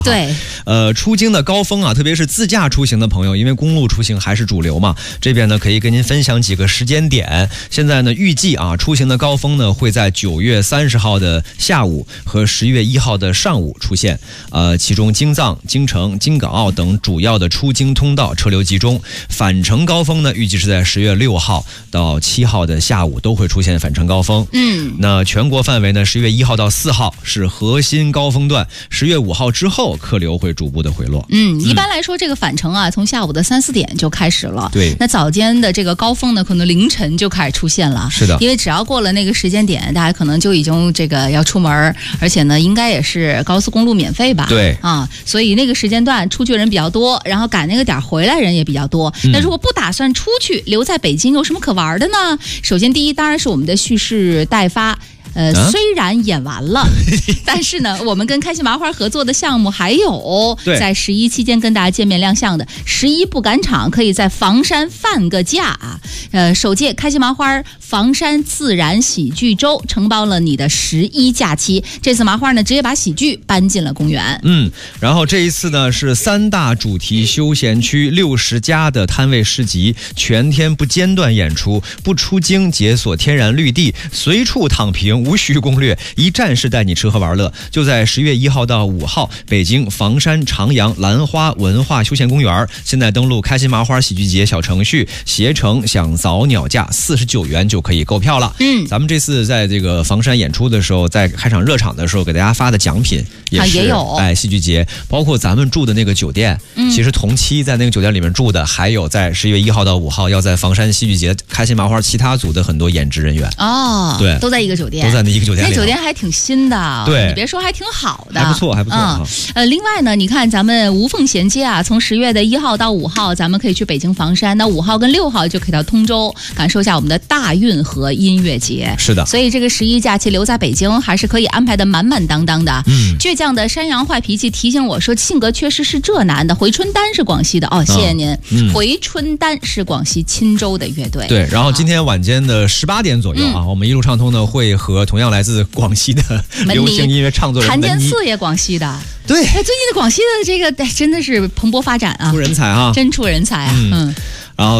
对， 出京的高峰啊，特别是自驾出行的朋友，因为公路出行还是主流嘛，这边呢可以跟您分享几个时间点。现在呢预计啊，出行的高峰呢会在9月30号的下午和10月1号的上午出现。其中京藏、京承、京港澳等主要的出京通道车流集中。返程高峰呢预计是在10月6号到7号的下午都会出现返程高峰。那全国范围呢10月1号到4号是核心高峰段，10月5号之后客流会逐步的回落。 一般来说这个返程啊，从下午的3、4点就开始了。 对， 那早间的这个高峰呢，可能凌晨就开始出现了。 是的， 因为只要过了那个时间点，大家可能就已经这个要出门，而且呢，应该也是高速公路免费吧？ 对啊，所以那个时间段出去人比较多，然后赶那个点回来人也比较多。那如果不打算出去，留在北京有什么可玩的呢？首先第一当然是我们的蓄势待发。虽然演完了，但是呢，我们跟开心麻花合作的项目还有在11期间跟大家见面亮相的11不赶场，可以在房山放个假啊！首届开心麻花房山自然喜剧周承包了你的11假期。这次麻花呢，直接把喜剧搬进了公园。 然后这一次呢是3大主题休闲区60家的摊位市集，全天不间断演出，不出京解锁天然绿地，随处躺平。无需攻略，一站式带你吃喝玩乐。就在10月1号到5号，北京房山长阳兰花文化休闲公园，现在登录开心麻花喜剧节小程序，携程享早鸟价49元就可以购票了。咱们这次在这个房山演出的时候，在开场热场的时候给大家发的奖品也有，戏剧节，包括咱们住的那个酒店，其实同期在那个酒店里面住的，还有在10月1号到5号要在房山戏剧节开心麻花其他组的很多演职人员对， 都在一个酒店。 都在那一个酒店里， 那酒店还挺新的， 对， 你别说还挺好的， 还不错。 另外呢，你看咱们无缝衔接啊，从10月的1号到5号，咱们可以去北京房山，那5号跟6号就可以到通州，感受一下我们的大运河音乐节。 是的， 所以这个11假期留在北京还是可以安排的满满当当的。倔强的山羊坏脾气提醒我说，性格确实是这难的。回春丹是广西的谢谢您。回春丹是广西钦州的乐队。 对，然后今天晚间的18点左右啊，我们一路畅通呢会和同样来自广西的流行音乐创作人谭健次也广西的。 对， 最近的广西的这个真的是蓬勃发展啊， 出人才啊， 真出人才啊。